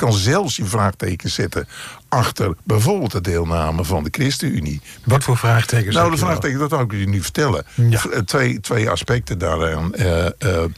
kan zelfs je vraagtekens zetten achter bijvoorbeeld de deelname van de ChristenUnie. Wat voor vraagtekens? Nou, de vraagtekens, dat zou ik je nu vertellen. Ja. Twee aspecten daaraan.